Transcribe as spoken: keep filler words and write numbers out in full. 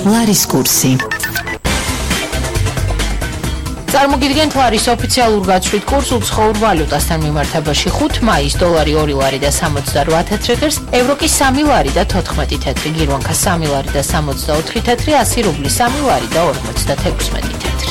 ლარის კურსი. წარმოგიდგენთ ლარის ოფიციალურ გაცვლით კურს უცხოურ ვალუტასთან მიმართებაში ხუთი მაისს დოლარი ორი ლარი და სამოცდაოთხ თეთრი ღირს, ევროკი სამი ლარი და თოთხმეტი თეთრი, გირვანქა სამი ლარი და სამოცდაოთხ თეთრი, ასი რუბლი სამი ლარი და ორმოცდათექვსმეტი თეთრი.